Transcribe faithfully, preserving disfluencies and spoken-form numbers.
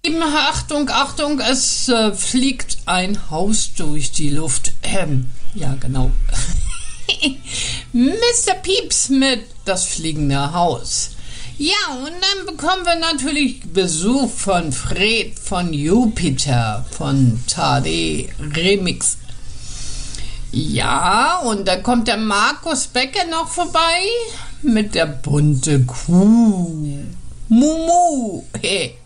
Achtung, Achtung, es äh, fliegt ein Haus durch die Luft. Ähm, ja, genau. Mister Pieps mit das fliegende Haus. Ja, und dann bekommen wir natürlich Besuch von Fred von Jupiter von Tade Remix. Ja, und da kommt der Markus Becker noch vorbei mit der bunte Kuh. Mumu. Hey.